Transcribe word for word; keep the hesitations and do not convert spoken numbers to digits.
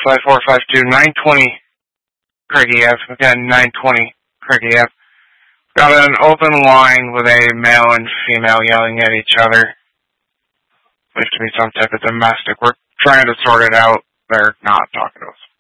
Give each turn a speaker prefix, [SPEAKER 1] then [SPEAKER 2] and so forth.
[SPEAKER 1] five four five two nine twenty Craigie Ave. Again, nine twenty Craigie Ave. Got an open line with a male and female yelling at each other. Seems to be some type of domestic. We're trying to sort it out. They're not talking to us.